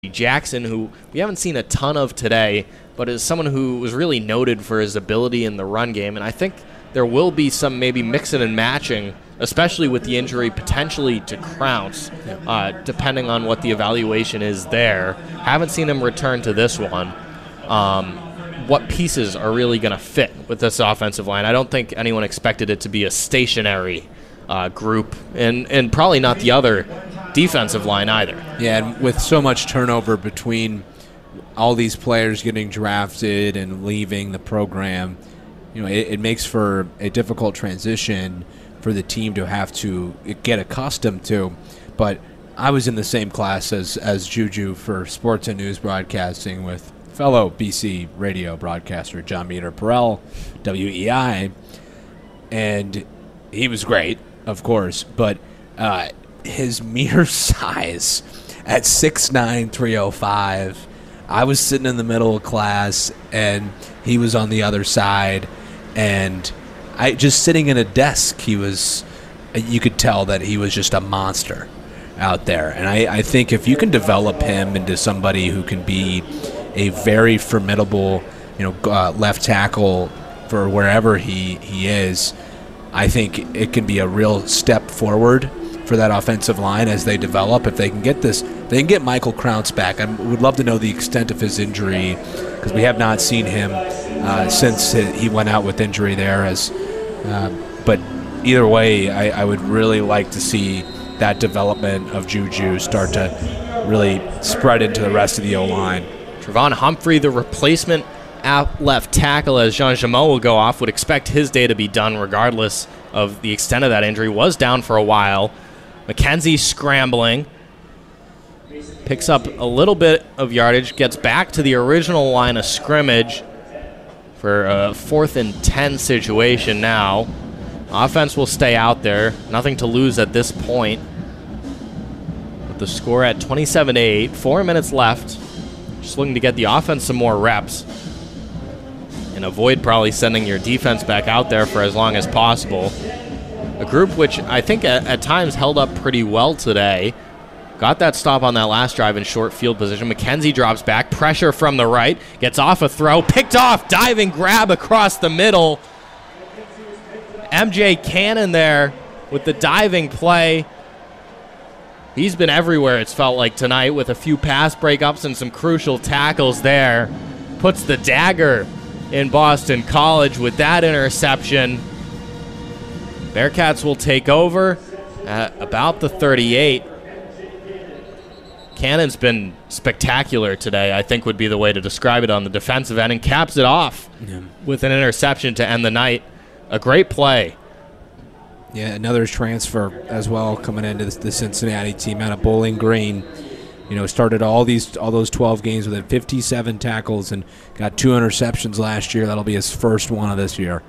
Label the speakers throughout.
Speaker 1: Jackson, who we haven't seen a ton of today, but is someone who was really noted for his ability in the run game. And I think there will be some maybe mixing and matching, especially with the injury potentially to Krause, depending on what the evaluation is there. Haven't seen him return to this one. What pieces are really going to fit with this offensive line? I don't think anyone expected it to be a stationary group, and probably not the other defensive line either.
Speaker 2: Yeah, and with so much turnover between all these players getting drafted and leaving the program, it makes for a difficult transition for the team to have to get accustomed to. But I was in the same class as Juju for sports and news broadcasting with fellow BC radio broadcaster John Meter-Perrell, WEI, and he was great, of course, but his mere size at 6'9", 305, I was sitting in the middle of class, and he was on the other side, and I just sitting in a desk, you could tell that he was just a monster out there. And I think if you can develop him into somebody who can be a very formidable, left tackle for wherever he is, I think it can be a real step forward for that offensive line as they develop. If they can get Michael Krause back. I would love to know the extent of his injury, because we have not seen him since he went out with injury there. But either way, I would really like to see that development of Juju start to really spread into the rest of the O-line.
Speaker 1: Trevon Humphrey, the replacement at left tackle, as Jean Jamot will go off, would expect his day to be done regardless of the extent of that injury. Was down for a while. McKenzie scrambling. Picks up a little bit of yardage. Gets back to the original line of scrimmage for a 4th and 10 situation now. Offense will stay out there. Nothing to lose at this point. With the score at 27-8. 4 minutes left. Just looking to get the offense some more reps and avoid probably sending your defense back out there for as long as possible. A group which I think at times held up pretty well today. Got that stop on that last drive in short field position. McKenzie drops back. Pressure from the right. Gets off a throw. Picked off. Diving grab across the middle. MJ Cannon there with the diving play. He's been everywhere, it's felt like, tonight, with a few pass breakups and some crucial tackles there. Puts the dagger in Boston College with that interception. Bearcats will take over at about the 38. Cannon's been spectacular today, I think would be the way to describe it on the defensive end, and caps it off with an interception to end the night. A great play.
Speaker 2: Yeah, another transfer as well coming into the Cincinnati team out of Bowling Green. Started all those 12 games with 57 tackles and got 2 interceptions last year. That'll be his first one of this year.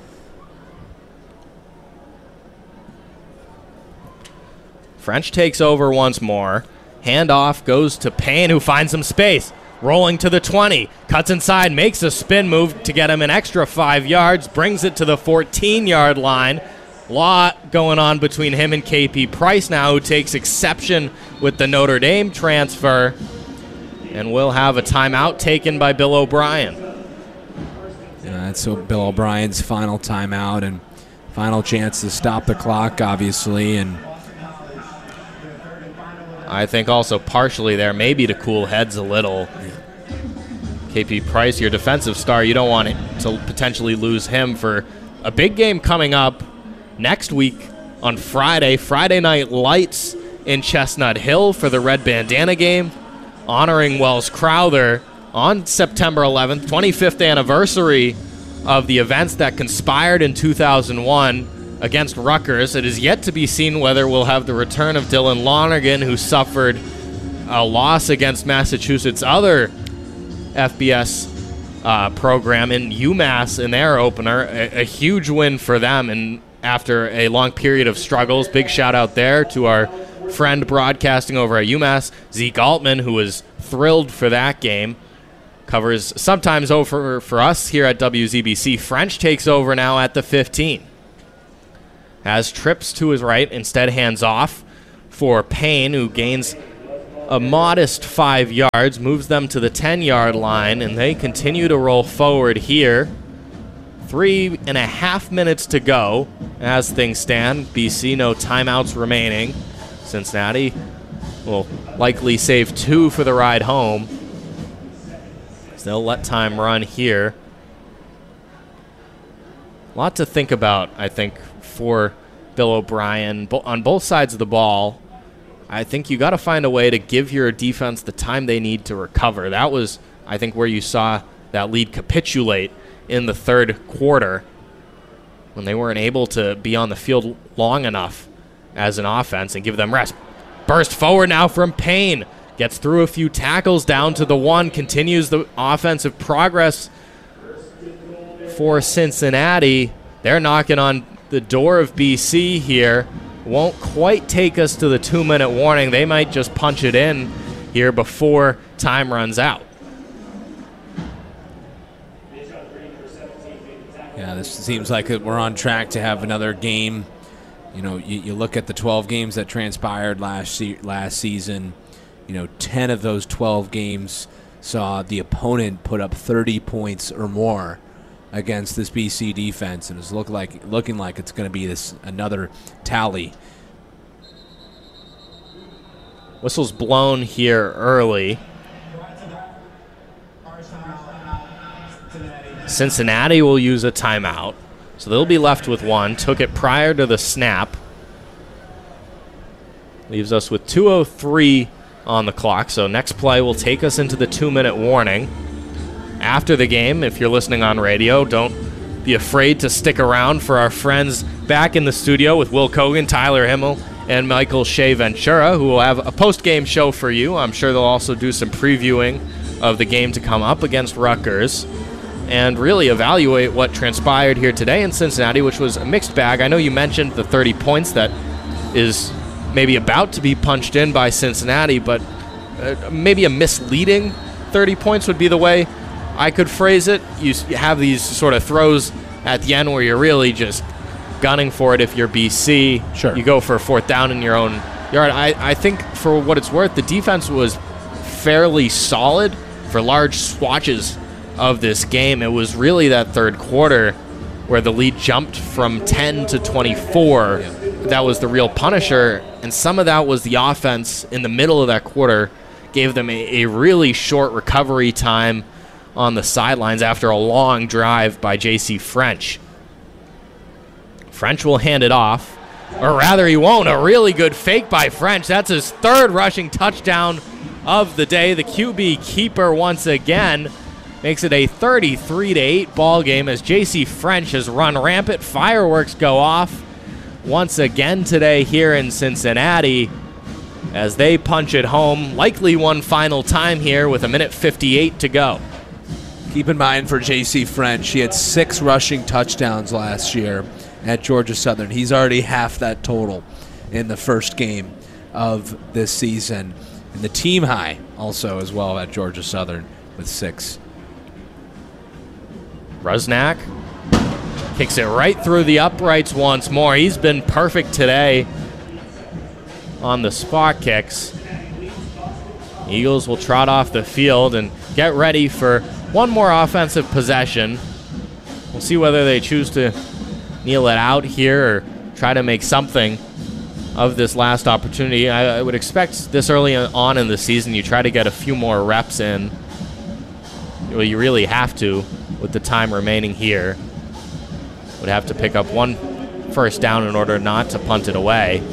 Speaker 1: French takes over once more. Handoff goes to Payne, who finds some space. Rolling to the 20. Cuts inside, makes a spin move to get him an extra 5 yards. Brings it to the 14-yard line. Lot going on between him and KP Price now, who takes exception with the Notre Dame transfer. And will have a timeout taken by Bill O'Brien.
Speaker 2: That's Bill O'Brien's final timeout and final chance to stop the clock, obviously. And
Speaker 1: I think also partially there, maybe to cool heads a little. KP Price, your defensive star, you don't want to potentially lose him for a big game coming up next week on Friday. Friday Night Lights in Chestnut Hill for the Red Bandana game, honoring Wells Crowther on September 11th, 25th anniversary of the events that conspired in 2001 against Rutgers. It is yet to be seen whether we'll have the return of Dylan Lonergan, who suffered a loss against Massachusetts' other FBS program in UMass in their opener. A huge win for them, and after a long period of struggles. Big shout out there to our friend broadcasting over at UMass, Zeke Altman, who was thrilled for that game. Covers sometimes over for us here at WZBC. French takes over now at the 15. Has trips to his right, instead hands off for Payne, who gains a modest 5 yards, moves them to the 10-yard line, and they continue to roll forward here. 3.5 minutes to go as things stand. BC, no timeouts remaining. Cincinnati will likely save 2 for the ride home. They'll let time run here. A lot to think about, I think, for Bill O'Brien on both sides of the ball. I think you got to find a way to give your defense the time they need to recover. That was, I think, where you saw that lead capitulate in the third quarter when they weren't able to be on the field long enough as an offense and give them rest. Burst forward now from Payne. Gets through a few tackles down to the 1. Continues the offensive progress for Cincinnati. They're knocking on the door of BC here. Won't quite take us to the 2-minute warning. They might just punch it in here before time runs out.
Speaker 2: Yeah, this seems like we're on track to have another game. You know, you look at the 12 games that transpired last season. 10 of those 12 games saw the opponent put up 30 points or more against this BC defense, and it's looking like it's going to be another tally.
Speaker 1: Whistle's blown here early. Cincinnati will use a timeout, so they'll be left with 1. Took it prior to the snap. Leaves us with 2:03 on the clock, so next play will take us into the 2-minute warning. After the game, if you're listening on radio, don't be afraid to stick around for our friends back in the studio with Will Kogan, Tyler Himmel, and Michael Shea Ventura, who will have a post-game show for you. I'm sure they'll also do some previewing of the game to come up against Rutgers and really evaluate what transpired here today in Cincinnati, which was a mixed bag. I know you mentioned the 30 points that is maybe about to be punched in by Cincinnati, but maybe a misleading 30 points would be the way I could phrase it. You have these sort of throws at the end where you're really just gunning for it if you're BC.
Speaker 2: Sure.
Speaker 1: You go for a 4th down in your own yard. I think for what it's worth, the defense was fairly solid for large swatches of this game. It was really that third quarter where the lead jumped from 10 to 24.
Speaker 2: Yeah.
Speaker 1: That was the real punisher, and some of that was the offense in the middle of that quarter gave them a really short recovery time on the sidelines after a long drive by J.C. French. French will hand it off, or rather he won't. A really good fake by French. That's his 3rd rushing touchdown of the day. The QB keeper once again makes it a 33-8 ball game as J.C. French has run rampant. Fireworks go off once again today here in Cincinnati as they punch it home, likely one final time here with 1:58 to go.
Speaker 2: Keep in mind for J.C. French, he had 6 rushing touchdowns last year at Georgia Southern. He's already half that total in the first game of this season. And the team high also as well at Georgia Southern with 6.
Speaker 1: Rusnak kicks it right through the uprights once more. He's been perfect today on the spot kicks. Eagles will trot off the field and get ready for one more offensive possession. We'll see whether they choose to kneel it out here or try to make something of this last opportunity. I would expect this early on in the season you try to get a few more reps in. Well, you really have to with the time remaining here. Would have to pick up 1 first down in order not to punt it away.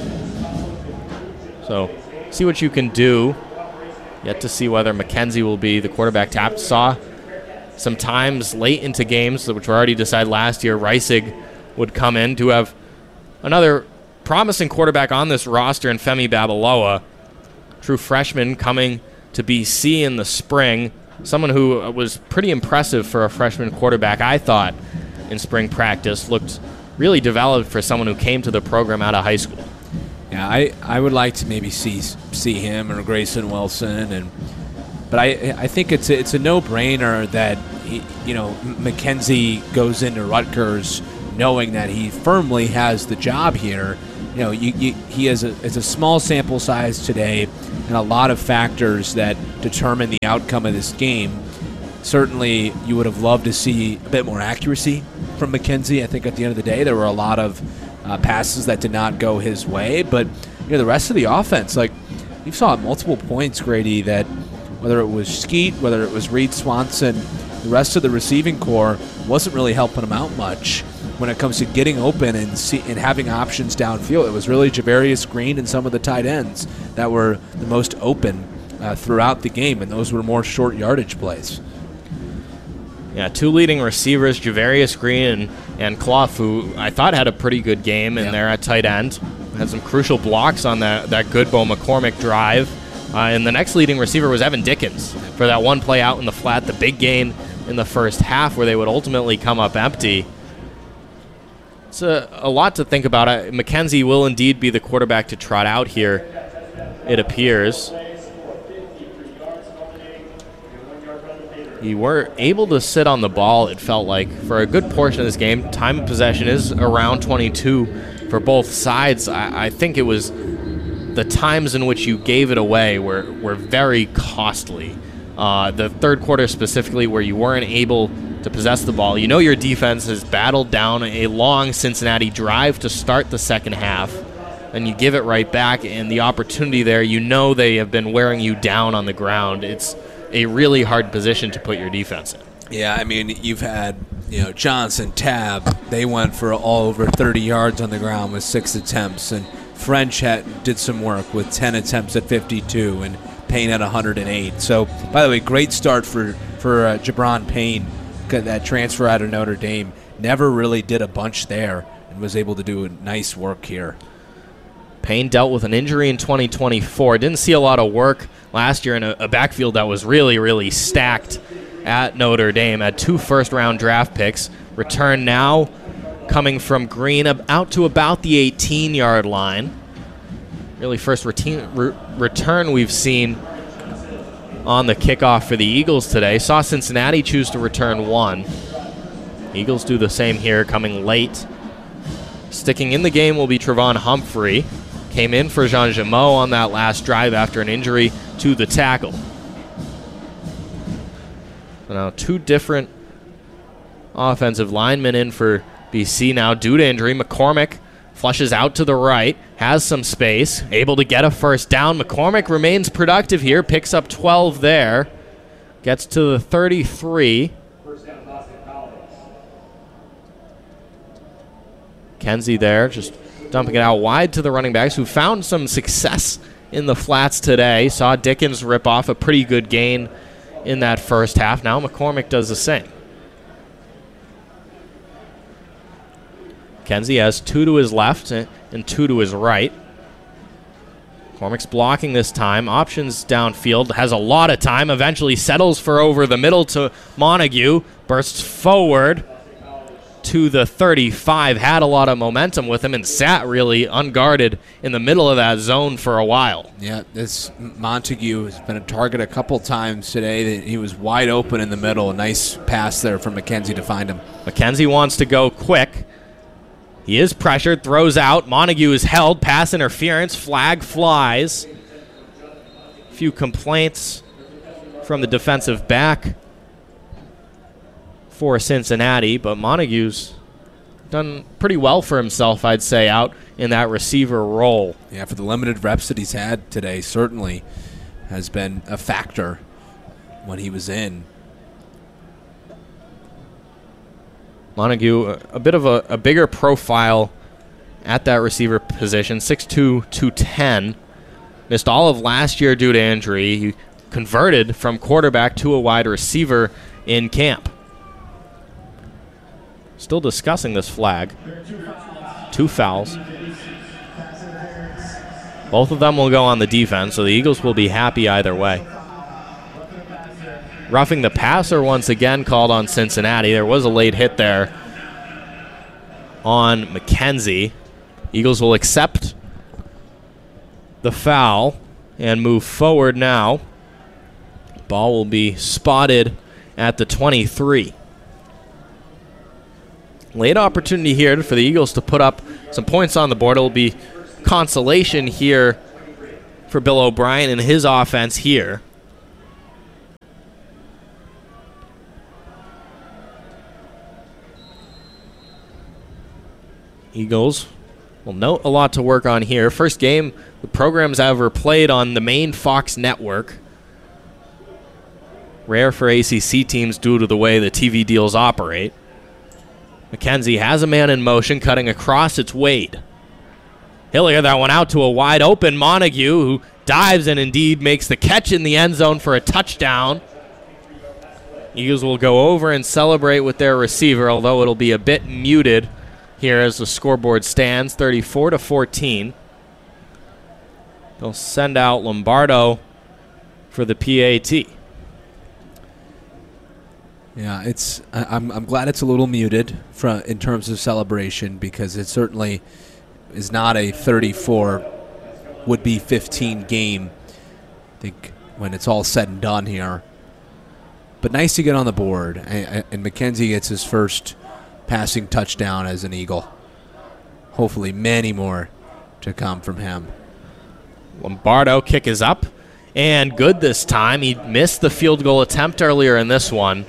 Speaker 1: So see what you can do. Yet to see whether McKenzie will be the quarterback. Tapped saw sometimes late into games, which were already decided last year, Reisig would come in to have another promising quarterback on this roster in Femi Babaloa. True freshman coming to BC in the spring. Someone who was pretty impressive for a freshman quarterback, I thought, in spring practice. Looked really developed for someone who came to the program out of high school.
Speaker 2: Yeah, I would like to maybe see him or Grayson Wilson, but I think it's a no-brainer that McKenzie goes into Rutgers knowing that he firmly has the job here. He has a small sample size today. and a lot of factors that determine the outcome of this game. Certainly, you would have loved to see a bit more accuracy from McKenzie. I think at the end of the day, there were a lot of passes that did not go his way. But the rest of the offense, like you saw at multiple points, Grady, that whether it was Skeet, whether it was Reed Swanson, the rest of the receiving core wasn't really helping him out much when it comes to getting open and having options downfield. It was really Javarius Green and some of the tight ends that were the most open throughout the game, and those were more short yardage plays.
Speaker 1: Yeah, two leading receivers, Javarius Green and Clough, who I thought had a pretty good game in there at tight end. Had some crucial blocks on that Goodboe McCormick drive. And the next leading receiver was Evan Dickens for that one play out in the flat, the big gain in the first half where they would ultimately come up empty. It's a lot to think about. McKenzie will indeed be the quarterback to trot out here, it appears. You were able to sit on the ball, it felt like, for a good portion of this game. Time of possession is around 22 for both sides. I think it was the times in which you gave it away were very costly. The third quarter specifically, where you weren't able to possess the ball. Your defense has battled down a long Cincinnati drive to start the second half, and you give it right back, and the opportunity there, they have been wearing you down on the ground. It's a really hard position to put your defense in.
Speaker 2: Yeah, I mean, you've had, Johnson, Tab, they went for all over 30 yards on the ground with 6 attempts, and French did some work with 10 attempts at 52, and Payne at 108. So, by the way, great start for Jabron Payne, that transfer out of Notre Dame. Never really did a bunch there and was able to do nice work here.
Speaker 1: Payne dealt with an injury in 2024. Didn't see a lot of work last year in a backfield that was really, really stacked at Notre Dame. Had 2 first-round draft picks. Return now coming from Green out to about the 18-yard line. Really first return we've seen on the kickoff for the Eagles today. Saw Cincinnati choose to return 1. Eagles do the same here, coming late. Sticking in the game will be Trevon Humphrey. Came in for Jean Jameau on that last drive after an injury to the tackle. So now 2 different offensive linemen in for BC now due to injury. McCormick flushes out to the right, has some space, able to get a first down. McCormick remains productive here, picks up 12 there, gets to the 33. Kenzie there, just dumping it out wide to the running backs, who found some success in the flats today. Saw Dickens rip off a pretty good gain in that first half. Now McCormick does the same. Kenzie has 2 to his left and 2 to his right. McCormick's blocking this time. Options downfield. Has a lot of time. Eventually settles for over the middle to Montague. Bursts forward to the 35. Had a lot of momentum with him and sat really unguarded in the middle of that zone for a while.
Speaker 2: Yeah, this Montague has been a target a couple times today. He was wide open in the middle. A nice pass there from McKenzie to find him.
Speaker 1: McKenzie wants to go quick. He is pressured, throws out. Montague is held. Pass interference. Flag flies. A few complaints from the defensive back for Cincinnati, but Montague's done pretty well for himself, I'd say, out in that receiver role.
Speaker 2: Yeah, for the limited reps that he's had today, certainly has been a factor when he was in.
Speaker 1: Montague, a bit of a bigger profile at that receiver position, 6'2", 210. Missed all of last year due to injury. He converted from quarterback to a wide receiver in camp. Still discussing this flag. 2 fouls. Both of them will go on the defense, so the Eagles will be happy either way. Roughing the passer once again called on Cincinnati. There was a late hit there on McKenzie. Eagles will accept the foul and move forward now. Ball will be spotted at the 23. Late opportunity here for the Eagles to put up some points on the board. It will be consolation here for Bill O'Brien and his offense here. Eagles will note a lot to work on here. First game the program's ever played on the main Fox network. Rare for ACC teams due to the way the TV deals operate. McKenzie has a man in motion, cutting across. It's Wade. He'll get that one out to a wide open Montague, who dives and indeed makes the catch in the end zone for a touchdown. Eagles will go over and celebrate with their receiver, although it'll be a bit muted here as the scoreboard stands, 34-14. They'll send out Lombardo for the PAT.
Speaker 2: Yeah, I'm glad it's a little muted in terms of celebration, because it certainly is not a 34, would-be 15 game, I think, when it's all said and done here. But nice to get on the board, and McKenzie gets his first passing touchdown as an Eagle. Hopefully many more to come from him.
Speaker 1: Lombardo kick is up, and good this time. He missed the field goal attempt earlier in this one.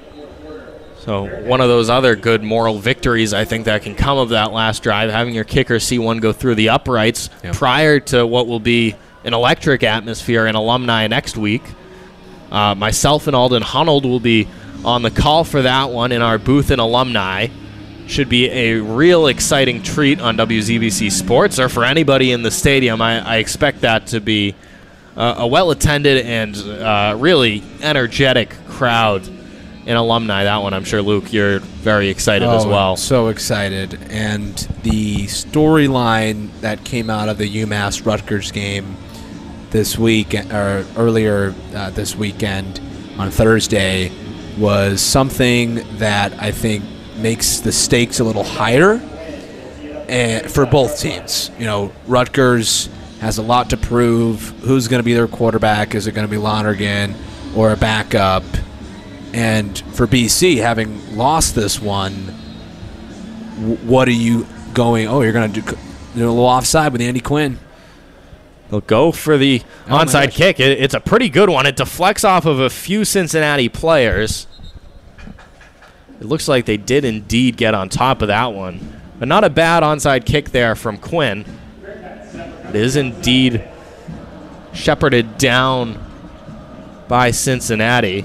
Speaker 1: So one of those other good moral victories, I think, that can come of that last drive, having your kicker see one go through the uprights prior to what will be an electric atmosphere in Alumni next week. Myself and Alden Hunold will be on the call for that one in our booth in Alumni. Should be a real exciting treat on WZBC Sports, or for anybody in the stadium. I expect that to be a well-attended and really energetic crowd in Alumni. That one, I'm sure, Luke, you're very excited as well.
Speaker 2: So excited. And the storyline that came out of the UMass-Rutgers game this week, or earlier this weekend on Thursday, was something that I think makes the stakes a little higher for both teams. You know, Rutgers has a lot to prove. Who's going to be their quarterback? Is it going to be Lonergan or a backup? And for BC, having lost this one, what are you going? Oh, you're going to do a little offside with Andy Quinn.
Speaker 1: They'll go for the onside kick. It's a pretty good one. It deflects off of a few Cincinnati players. It looks like they did indeed get on top of that one. But not a bad onside kick there from Quinn. It is indeed shepherded down by Cincinnati.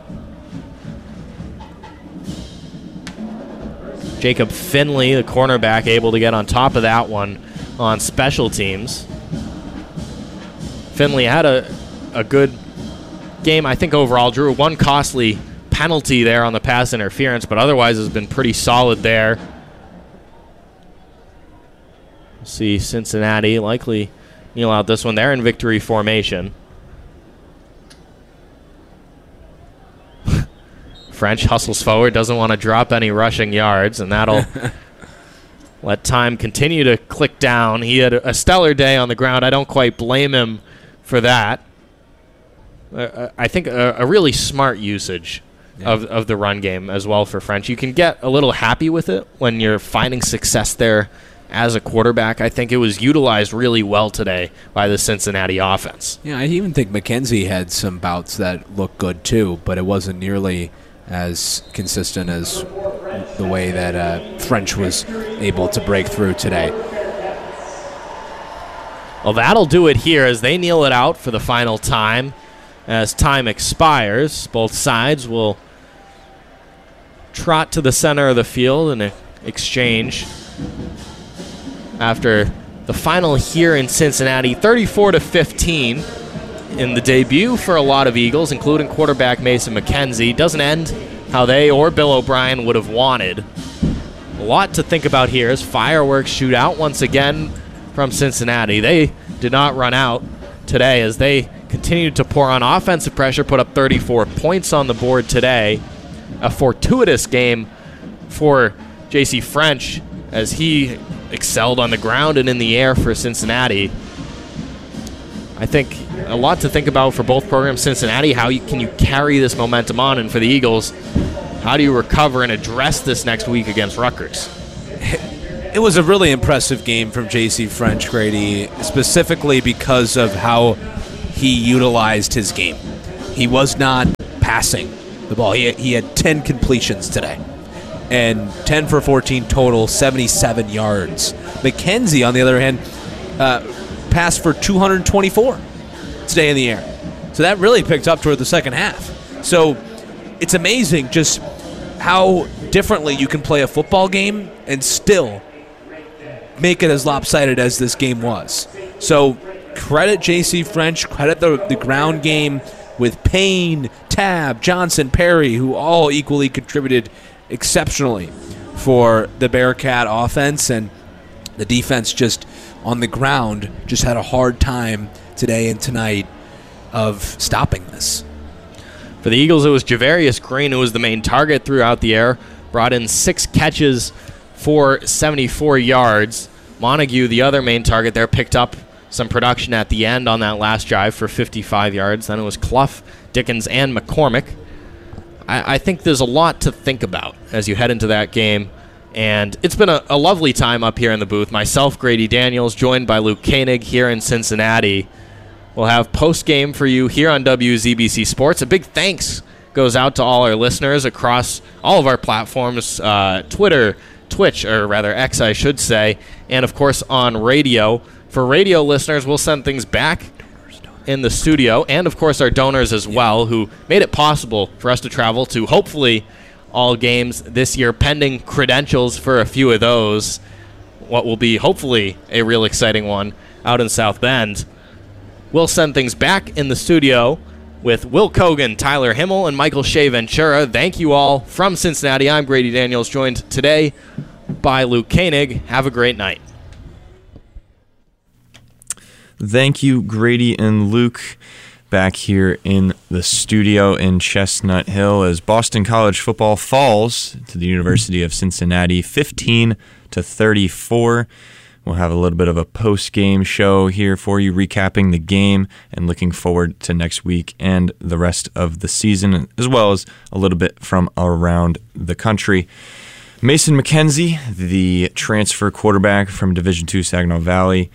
Speaker 1: Jacob Finley, the cornerback, able to get on top of that one on special teams. Finley had a good game, I think, overall. Drew one costly penalty there on the pass interference, but otherwise has been pretty solid there. We'll see Cincinnati likely kneel out this one. They're in victory formation. French hustles forward, doesn't want to drop any rushing yards, and that'll let time continue to click down. He had a stellar day on the ground. I don't quite blame him for that. I think a really smart usage of the run game as well for French. You can get a little happy with it when you're finding success there as a quarterback. I think it was utilized really well today by the Cincinnati offense.
Speaker 2: Yeah, I even think McKenzie had some bouts that looked good too, but it wasn't nearly as consistent as the way that French was able to break through today.
Speaker 1: Well, that'll do it here as they kneel it out for the final time. As time expires, both sides will trot to the center of the field and exchange after the final here in Cincinnati, 34-15 in the debut for a lot of Eagles, including quarterback Mason McKenzie. Doesn't end how they or Bill O'Brien would have wanted. A lot to think about here as fireworks shoot out once again from Cincinnati. They did not run out today as they continued to pour on offensive pressure, put up 34 points on the board today. A fortuitous game for J.C. French as he excelled on the ground and in the air for Cincinnati. I think a lot to think about for both programs. Cincinnati, how can you carry this momentum on? And for the Eagles, how do you recover and address this next week against Rutgers?
Speaker 2: It was a really impressive game from J.C. French, Grady, specifically because of how he utilized his game. He was not passing the ball. He had 10 completions today, and 10 for 14 total, 77 yards. McKenzie, on the other hand, passed for 224 today in the air. So that really picked up toward the second half. So it's amazing just how differently you can play a football game and still make it as lopsided as this game was. So credit J.C. French, credit the ground game with Payne, Tab, Johnson, Perry, who all equally contributed exceptionally for the Bearcat offense, and the defense just on the ground just had a hard time today and tonight of stopping this.
Speaker 1: For the Eagles, it was Javarius Green who was the main target throughout the air, brought in 6 catches for 74 yards. Montague, the other main target there, picked up some production at the end on that last drive for 55 yards. Then it was Clough, Dickens, and McCormick. I think there's a lot to think about as you head into that game, and it's been a lovely time up here in the booth. Myself, Grady Daniels, joined by Luke Koenig here in Cincinnati. We'll have post-game for you here on WZBC Sports. A big thanks goes out to all our listeners across all of our platforms, Twitter, Twitch, or rather X, I should say, and, of course, on radio. For radio listeners, we'll send things back in the studio, and, of course, our donors as well, who made it possible for us to travel to, hopefully, all games this year, pending credentials for a few of those, what will be, hopefully, a real exciting one out in South Bend. We'll send things back in the studio with Will Kogan, Tyler Himmel, and Michael Shea Ventura. Thank you all from Cincinnati. I'm Grady Daniels, joined today by Luke Koenig. Have a great night.
Speaker 3: Thank you, Grady and Luke, back here in the studio in Chestnut Hill as Boston College football falls to the University of Cincinnati 15-34. We'll have a little bit of a post-game show here for you, recapping the game and looking forward to next week and the rest of the season, as well as a little bit from around the country. Mason McKenzie, the transfer quarterback from Division II Saginaw Valley,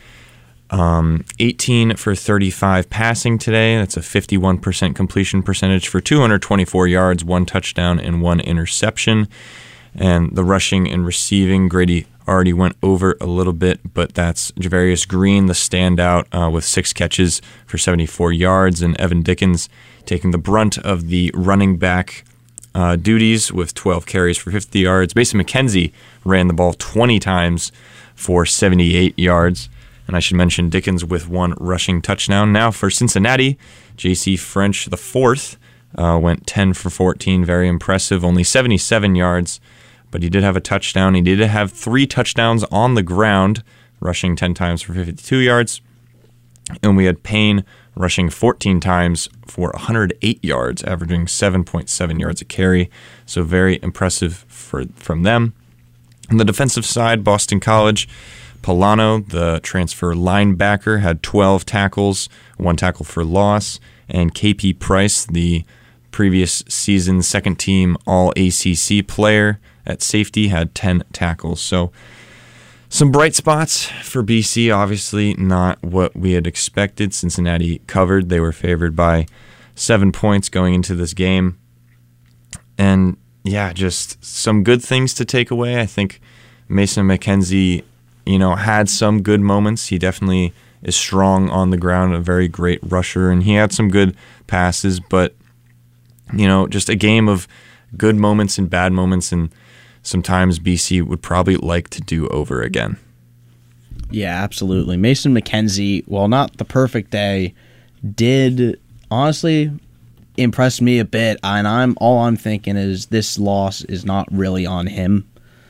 Speaker 3: 18 for 35 passing today. That's a 51% completion percentage for 224 yards, 1 touchdown, and 1 interception. And the rushing and receiving, Grady already went over a little bit, but that's Javarius Green, the standout, with 6 catches for 74 yards, and Evan Dickens taking the brunt of the running back duties with 12 carries for 50 yards. Mason McKenzie ran the ball 20 times for 78 yards. And I should mention Dickens with 1 rushing touchdown. Now for Cincinnati, J.C. French, the fourth, went 10 for 14. Very impressive. Only 77 yards, but he did have a touchdown. He did have 3 touchdowns on the ground, rushing 10 times for 52 yards. And we had Payne rushing 14 times for 108 yards, averaging 7.7 yards a carry. So very impressive from them. On the defensive side, Boston College, Polano, the transfer linebacker, had 12 tackles, 1 tackle for loss, and KP Price, the previous season second-team All-ACC player at safety, had 10 tackles. So some bright spots for BC, obviously not what we had expected. Cincinnati covered. They were favored by 7 points going into this game. And, yeah, just some good things to take away. I think Mason McKenzie, had some good moments. He definitely is strong on the ground, a very great rusher, and he had some good passes, but, just a game of good moments and bad moments, and sometimes BC would probably like to do over again.
Speaker 4: Yeah, absolutely. Mason McKenzie, while not the perfect day, did honestly impress me a bit, and all I'm thinking is this loss is not really on him.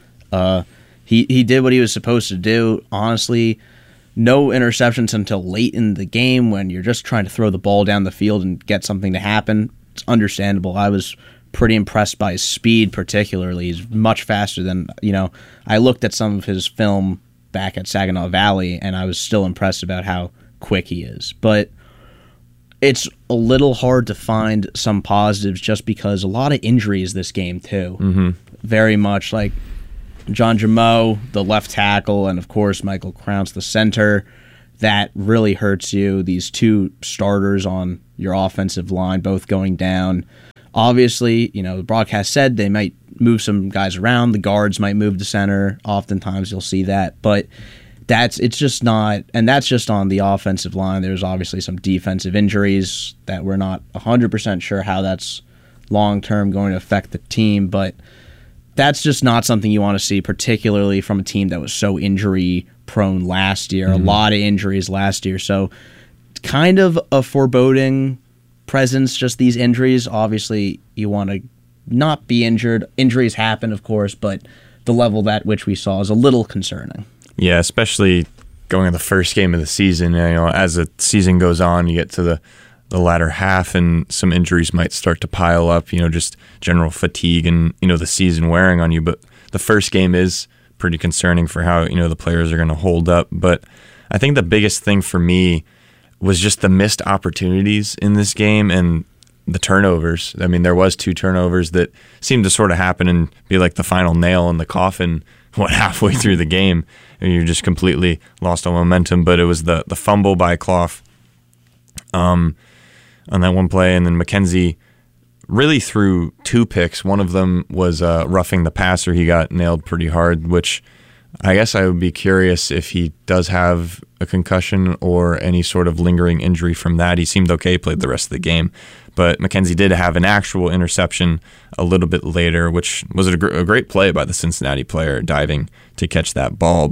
Speaker 4: He did what he was supposed to do. Honestly, no interceptions until late in the game when you're just trying to throw the ball down the field and get something to happen. It's understandable. I was pretty impressed by his speed particularly. He's much faster than, I looked at some of his film back at Saginaw Valley, and I was still impressed about how quick he is. But it's a little hard to find some positives just because a lot of injuries this game, too.
Speaker 3: Mm-hmm.
Speaker 4: Very much like John Jamo, the left tackle, and of course Michael Krauts, the center. That really hurts you. These two starters on your offensive line both going down. Obviously, the broadcast said they might move some guys around. The guards might move to center. Oftentimes you'll see that. But it's just not, and that's just on the offensive line. There's obviously some defensive injuries that we're not 100% sure how that's long-term going to affect the team. But that's just not something you want to see, particularly from a team that was so injury-prone last year. Mm-hmm. A lot of injuries last year. So kind of a foreboding presence, just these injuries. Obviously, you want to not be injured. Injuries happen, of course, but the level at which we saw is a little concerning.
Speaker 3: Yeah, especially going in the first game of the season. As the season goes on, you get to the latter half, and some injuries might start to pile up. Just general fatigue and the season wearing on you. But the first game is pretty concerning for how the players are going to hold up. But I think the biggest thing for me was just the missed opportunities in this game and the turnovers. I mean, there was 2 turnovers that seemed to sort of happen and be like the final nail in the coffin halfway through the game, and you're just completely lost all momentum. But it was the fumble by Clough on that one play, and then McKenzie really threw 2 picks. One of them was roughing the passer. He got nailed pretty hard, which I guess I would be curious if he does have a concussion or any sort of lingering injury from that. He seemed okay, played the rest of the game. But McKenzie did have an actual interception a little bit later, which was a great play by the Cincinnati player diving to catch that ball.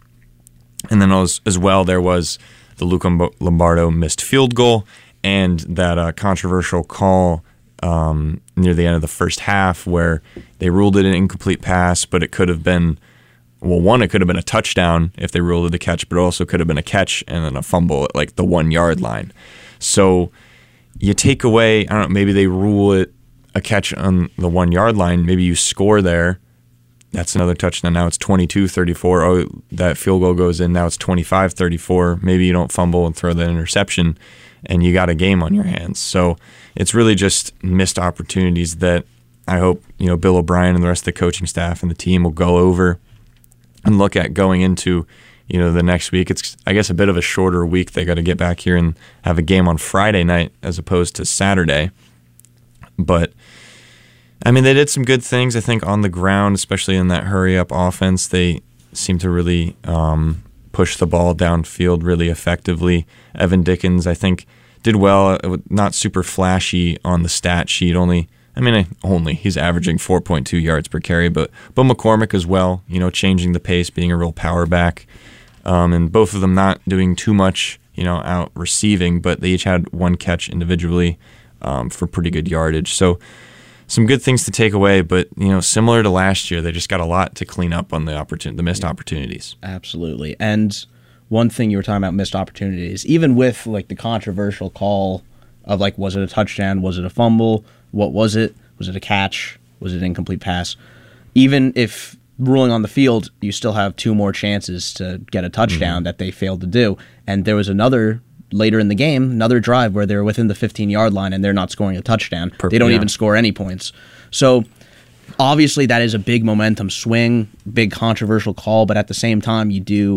Speaker 3: And then as well, there was the Luke Lombardo missed field goal and that controversial call near the end of the first half where they ruled it an incomplete pass, but it could have been, it could have been a touchdown if they ruled it a catch, but it also could have been a catch and then a fumble at like the 1 yard line. So you take away, I don't know, maybe they rule it a catch on the 1 yard line. Maybe you score there. That's another touchdown. Now it's 22-34. Oh, that field goal goes in. Now it's 25-34. Maybe you don't fumble and throw that interception, and you got a game on your hands. So it's really just missed opportunities that I hope Bill O'Brien and the rest of the coaching staff and the team will go over and look at going into the next week. It's, I guess, a bit of a shorter week. They got to get back here and have a game on Friday night as opposed to Saturday. But I mean, they did some good things, I think, on the ground, especially in that hurry-up offense. They seem to really push the ball downfield really effectively. Evan Dickens, I think, did well. Not super flashy on the stat sheet. He's averaging 4.2 yards per carry. But McCormick as well, changing the pace, being a real power back. And both of them not doing too much, out receiving, but they each had 1 catch individually for pretty good yardage. So some good things to take away, but similar to last year, they just got a lot to clean up on the missed opportunities.
Speaker 4: Absolutely. And one thing you were talking about, missed opportunities, even with like the controversial call of like, was it a touchdown? Was it a fumble? What was it? Was it a catch? Was it an incomplete pass? Even if ruling on the field, you still have 2 more chances to get a touchdown that they failed to do. And there was another later in the game, another drive where they're within the 15-yard line and they're not scoring a touchdown. They don't even score any points. So obviously that is a big momentum swing, big controversial call, but at the same time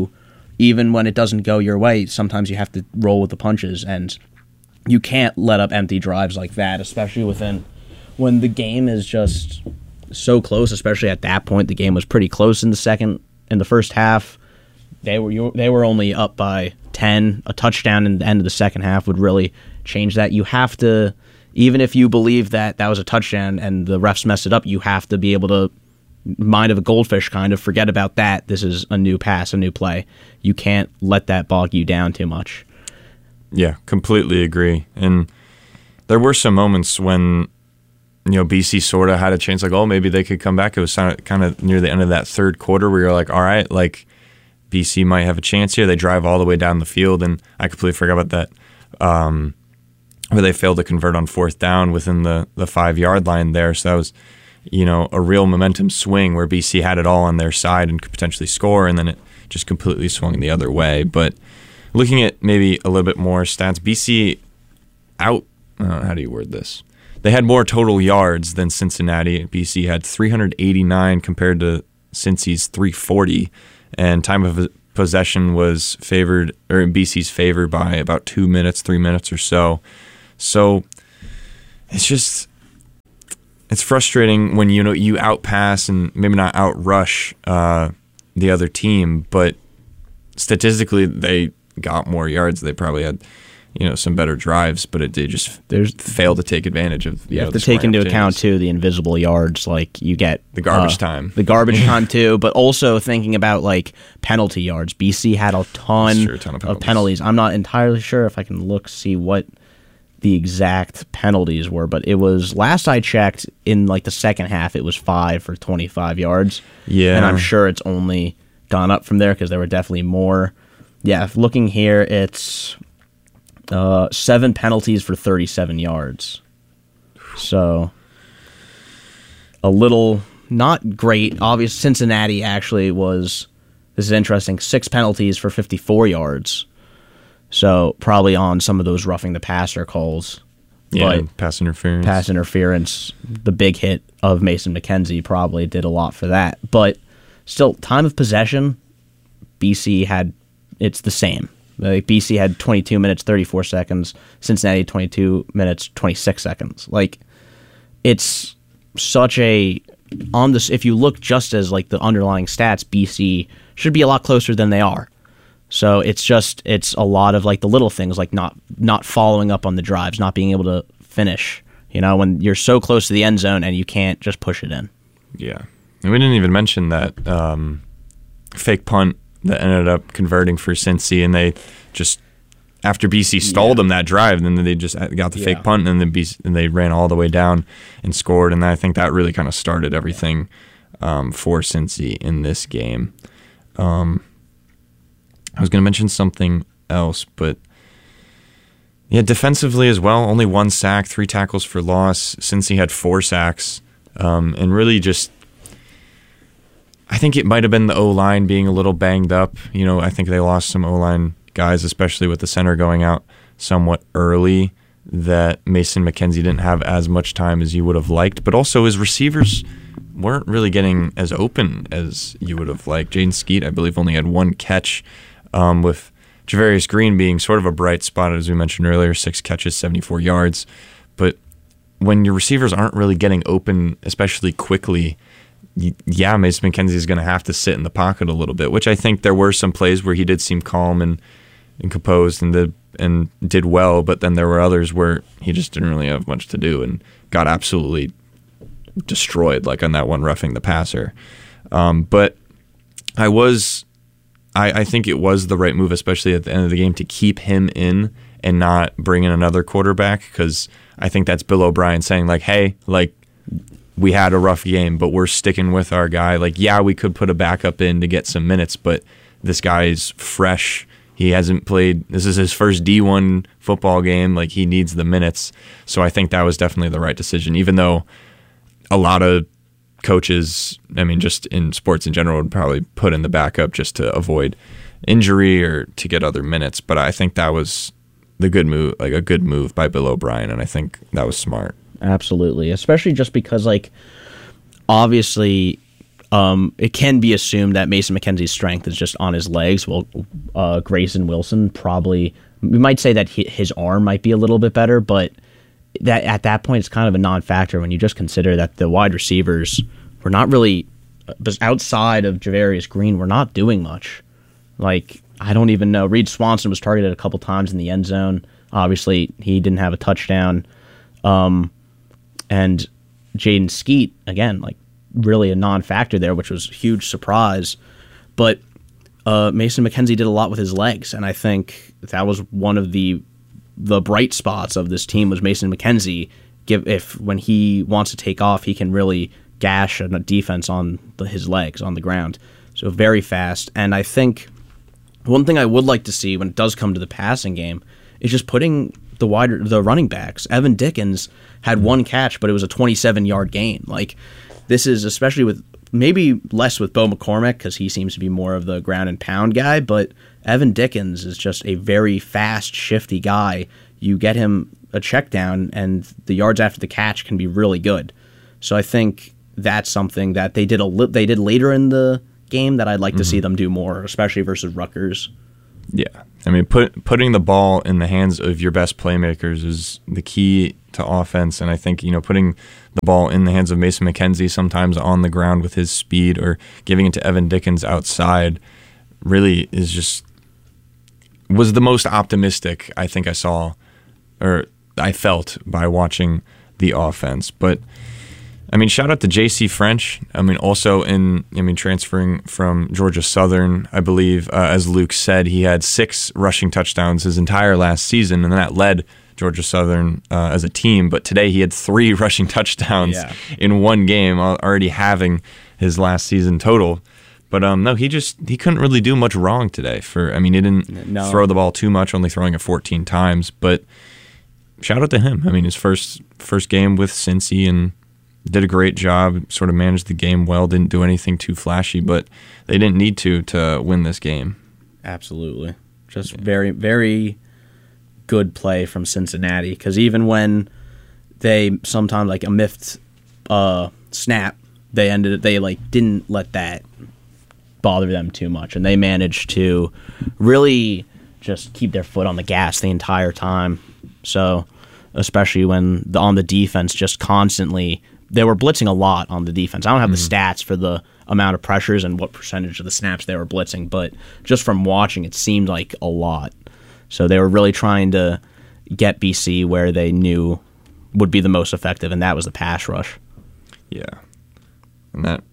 Speaker 4: even when it doesn't go your way, sometimes you have to roll with the punches, and you can't let up empty drives like that, especially when the game is just so close. Especially at that point, the game was pretty close in the first half. They were only up by 10. A touchdown in the end of the second half would really change that. You have to, even if you believe that was a touchdown and the refs messed it up, you have to be able to, mind of a goldfish kind of, forget about that. This is a new pass, a new play. You can't let that bog you down too much.
Speaker 3: Yeah, completely agree. And there were some moments when BC sort of had a chance, like, maybe they could come back. It was kind of near the end of that third quarter where you're like, all right, like, BC might have a chance here. They drive all the way down the field, and I completely forgot about that, where they failed to convert on 4th down within the 5-yard line there. So that was, a real momentum swing where BC had it all on their side and could potentially score, and then it just completely swung the other way. But looking at maybe a little bit more stats, BC how do you word this? They had more total yards than Cincinnati. BC had 389 compared to Cincy's 340, and time of possession was favored, or in BC's favor, by about 2 minutes, 3 minutes or so. So it's frustrating when you outpass and maybe not outrush the other team, but statistically they got more yards. They probably had some better drives, but they just failed to take advantage of.
Speaker 4: You have to take into account too the invisible yards, like you get
Speaker 3: the garbage time,
Speaker 4: too, but also thinking about like penalty yards. BC had a ton of penalties. I'm not entirely sure if I can see what the exact penalties were, but it was, last I checked, in like the second half, it was 5 for 25 yards.
Speaker 3: Yeah,
Speaker 4: and I'm sure it's only gone up from there because there were definitely more. Yeah, looking here, it's 7 penalties for 37 yards. So a little not great. Obviously, Cincinnati actually was, this is interesting, 6 penalties for 54 yards. So probably on some of those roughing the passer calls.
Speaker 3: Yeah, pass interference.
Speaker 4: Pass interference, the big hit of Mason McKenzie probably did a lot for that. But still, time of possession, BC had, it's the same. Like BC had 22 minutes, 34 seconds. Cincinnati 22 minutes, 26 seconds. Like, it's such a, on this, if you look just as like the underlying stats, BC should be a lot closer than they are. So it's a lot of like the little things, like not following up on the drives, not being able to finish, when you're so close to the end zone and you can't just push it in.
Speaker 3: Yeah. And we didn't even mention that fake punt that ended up converting for Cincy, and they just, after BC stalled them that drive, then they just got the fake punt, and then they ran all the way down and scored, and I think that really kind of started everything for Cincy in this game. I was going to mention something else, but yeah, defensively as well, only 1 sack, 3 tackles for loss. Cincy had 4 sacks, and really just, I think it might have been the O-line being a little banged up. I think they lost some O-line guys, especially with the center going out somewhat early, that Mason McKenzie didn't have as much time as you would have liked, but also his receivers weren't really getting as open as you would have liked. Jaden Skeet, I believe, only had 1 catch, with Javarius Green being sort of a bright spot, as we mentioned earlier, 6 catches, 74 yards. But when your receivers aren't really getting open, especially quickly, Mason McKenzie is going to have to sit in the pocket a little bit, which I think there were some plays where he did seem calm and composed and did well, but then there were others where he just didn't really have much to do and got absolutely destroyed, like on that one roughing the passer. But I think it was the right move, especially at the end of the game, to keep him in and not bring in another quarterback, because I think that's Bill O'Brien saying, like, hey, like, we had a rough game, but we're sticking with our guy. Like, yeah, we could put a backup in to get some minutes, but this guy's fresh. He hasn't played. This is his first D1 football game. Like, he needs the minutes. So I think that was definitely the right decision, even though a lot of coaches, just in sports in general, would probably put in the backup just to avoid injury or to get other minutes. But I think that was the good move, like a good move by Bill O'Brien, and I think that was smart. Absolutely, especially just because, like, obviously, it can be assumed that Mason McKenzie's strength is just on his legs. Well, Grayson Wilson probably, we might say that his arm might be a little bit better, but that at that point it's kind of a non-factor when you just consider that the wide receivers were not really, outside of Javarius Green, were not doing much. Like, I don't even know. Reed Swanson was targeted a couple times in the end zone. Obviously, he didn't have a touchdown. And Jaden Skeet, again, like, really a non-factor there, which was a huge surprise. But Mason McKenzie did a lot with his legs, and I think that was one of the bright spots of this team was Mason McKenzie. If when he wants to take off, he can really gash a defense on his legs on the ground. So very fast. And I think one thing I would like to see when it does come to the passing game is just putting the running backs. Evan Dickens had 1 catch, but it was a 27-yard gain. Like, this is especially with maybe less with Bo McCormick because he seems to be more of the ground and pound guy, but Evan Dickens is just a very fast, shifty guy. You get him a check down, and the yards after the catch can be really good. So I think
Speaker 4: that's something that they did they did later in the game that I'd like to see them do more, especially versus Rutgers.
Speaker 3: Yeah. I mean, putting the ball in the hands of your best playmakers is the key to offense. And I think, putting the ball in the hands of Mason McKenzie, sometimes on the ground with his speed, or giving it to Evan Dickens outside, really was the most optimistic I think I saw, or I felt, by watching the offense. But I mean, shout out to J.C. French. I mean, also transferring from Georgia Southern, I believe, as Luke said, he had 6 rushing touchdowns his entire last season, and that led Georgia Southern as a team. But today he had 3 rushing touchdowns in one game, already having his last season total. But no, he couldn't really do much wrong today. He didn't throw the ball too much, only throwing it 14 times. But shout out to him. I mean, his first game with Cincy, and did a great job, sort of managed the game well, didn't do anything too flashy, but they didn't need to win this game.
Speaker 4: Absolutely. Just very, very good play from Cincinnati, because even when they sometimes, like, a miffed snap, they didn't let that bother them too much, and they managed to really just keep their foot on the gas the entire time. So, especially when on the defense, just constantly, they were blitzing a lot on the defense. I don't have the stats for the amount of pressures and what percentage of the snaps they were blitzing, but just from watching, it seemed like a lot. So they were really trying to get BC where they knew would be the most effective, and that was the pass rush. Yeah.
Speaker 3: And that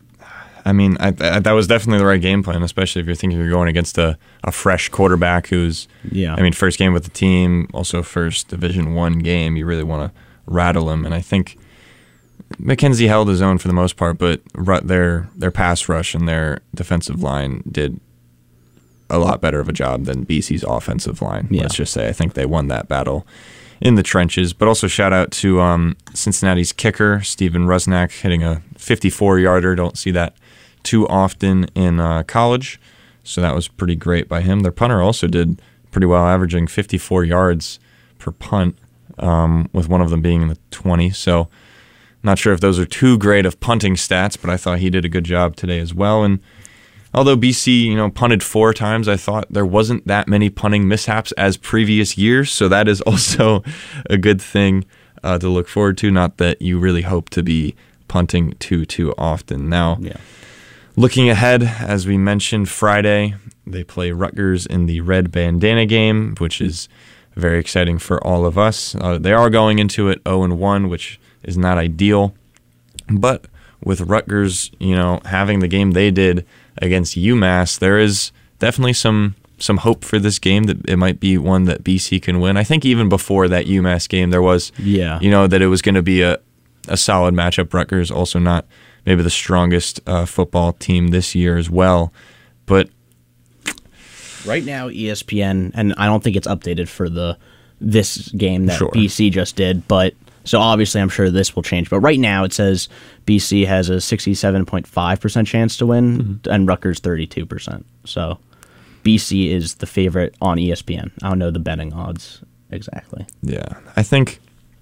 Speaker 3: was definitely the right game plan, especially if you're thinking you're going against a fresh quarterback who's, first game with the team, also first Division I game. You really want to rattle him, and I think McKenzie held his own for the most part, but their pass rush and their defensive line did a lot better of a job than BC's offensive line. Yeah. Let's just say I think they won that battle in the trenches. But also shout out to Cincinnati's kicker, Steven Rusnak, hitting a 54-yarder. Don't see that too often in college, so that was pretty great by him. Their punter also did pretty well, averaging 54 yards per punt, with one of them being in the 20. So not sure if those are too great of punting stats, but I thought he did a good job today as well. And although BC, punted 4 times, I thought there wasn't that many punting mishaps as previous years, so that is also a good thing to look forward to. Not that you really hope to be punting too often. Now, looking ahead, as we mentioned, Friday, they play Rutgers in the Red Bandana game, which is very exciting for all of us. They are going into it 0-1, which is not ideal. But with Rutgers, having the game they did against UMass, there is definitely some hope for this game, that it might be one that BC can win. I think even before that UMass game, there was, that it was going to be a solid matchup. Rutgers also not maybe the strongest football team this year as well. But
Speaker 4: right now, ESPN, and I don't think it's updated for this game that BC just did, but so obviously I'm sure this will change. But right now it says BC has a 67.5% chance to win, and Rutgers 32%. So BC is the favorite on ESPN. I don't know the betting odds exactly.
Speaker 3: Yeah, I think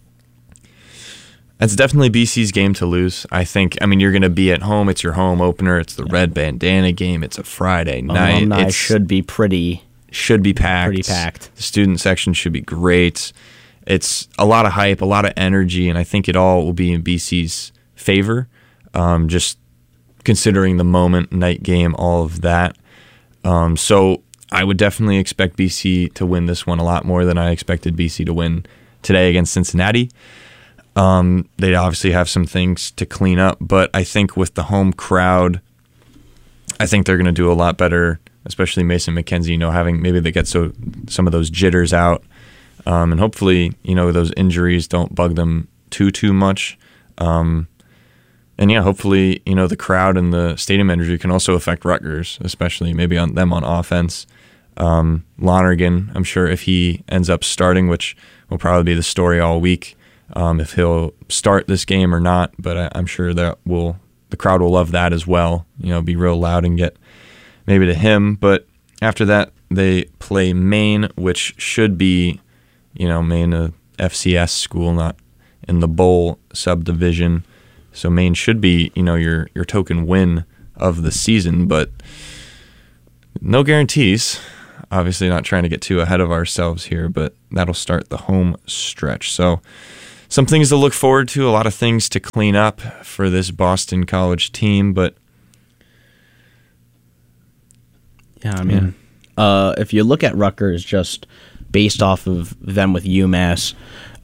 Speaker 3: it's definitely BC's game to lose. I think, you're going to be at home. It's your home opener. It's the Red Bandana game. It's a Friday night.
Speaker 4: Alumni should be packed.
Speaker 3: Pretty packed. The student section should be great. It's a lot of hype, a lot of energy, and I think it all will be in BC's favor, just considering the moment, night game, all of that. So I would definitely expect BC to win this one a lot more than I expected BC to win today against Cincinnati. They obviously have some things to clean up, but I think with the home crowd, I think they're going to do a lot better, especially Mason McKenzie, having maybe they get some of those jitters out. And hopefully, those injuries don't bug them too much. Hopefully, the crowd and the stadium energy can also affect Rutgers, especially maybe on them on offense. Lonergan, I'm sure if he ends up starting, which will probably be the story all week, if he'll start this game or not, but I'm sure that the crowd will love that as well, be real loud and get maybe to him. But after that, they play Maine, which should be, Maine, a FCS school, not in the bowl subdivision. So Maine should be, your token win of the season, but no guarantees. Obviously not trying to get too ahead of ourselves here, but that'll start the home stretch. So some things to look forward to, a lot of things to clean up for this Boston College team, but
Speaker 4: yeah, I mean, if you look at Rutgers just based off of them with UMass,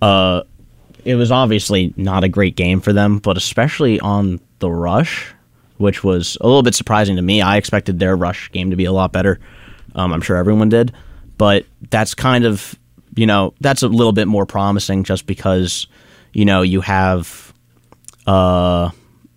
Speaker 4: it was obviously not a great game for them, but especially on the rush, which was a little bit surprising to me. I expected their rush game to be a lot better. I'm sure everyone did, but that's kind of, that's a little bit more promising just because, you have a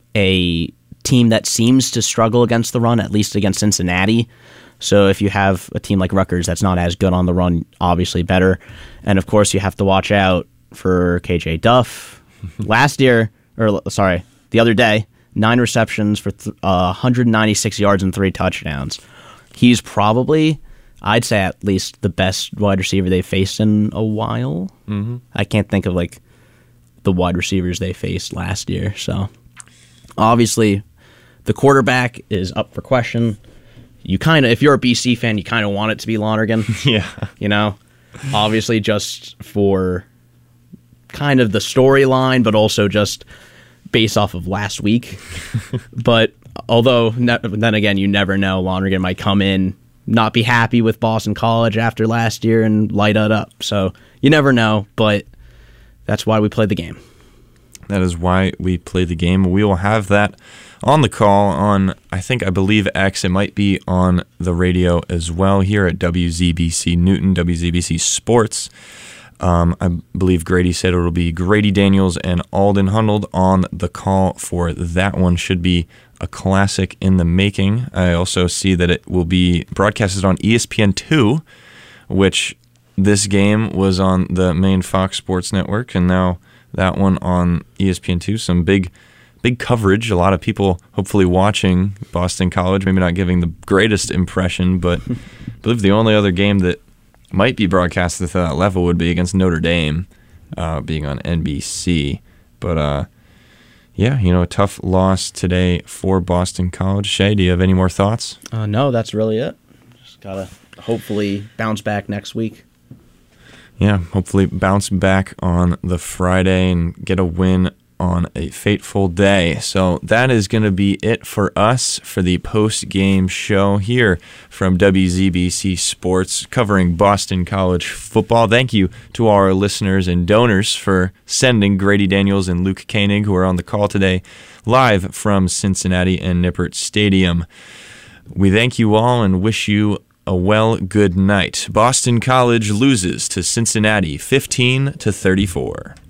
Speaker 4: team that seems to struggle against the run, at least against Cincinnati. So if you have a team like Rutgers that's not as good on the run, obviously better. And of course, you have to watch out for KJ Duff. The other day, 9 receptions for 196 yards and 3 touchdowns. He's probably, I'd say, at least the best wide receiver they've faced in a while. Mm-hmm. I can't think of the wide receivers they faced last year. So obviously, the quarterback is up for question. If you're a BC fan, you kind of want it to be Lonergan.
Speaker 3: Yeah.
Speaker 4: Obviously just for kind of the storyline, but also just based off of last week. But although, then again, you never know. Lonergan might come in, not be happy with Boston College after last year and light it up. So you never know, but that's why we play the game.
Speaker 3: That is why we play the game. We will have that on the call on, I believe X. It might be on the radio as well here at WZBC Newton, WZBC Sports. I believe Grady said it'll be Grady Daniels and Alden Hundold on the call for that one. Should be a classic in the making. I also see that it will be broadcasted on ESPN2, which this game was on the main Fox Sports Network, and now that one on ESPN2. Some big coverage. A lot of people hopefully watching Boston College, maybe not giving the greatest impression, but I believe the only other game that might be broadcasted to that level would be against Notre Dame, being on NBC. But, a tough loss today for Boston College. Shay, do you have any more thoughts?
Speaker 4: No, that's really it. Just got to hopefully bounce back next week.
Speaker 3: Yeah, hopefully bounce back on the Friday and get a win on a fateful day. So that is going to be it for us for the post-game show here from WZBC Sports covering Boston College football. Thank you to our listeners and donors for sending Grady Daniels and Luke Koenig, who are on the call today, live from Cincinnati and Nippert Stadium. We thank you all and wish you a good night. Boston College loses to Cincinnati 15-34.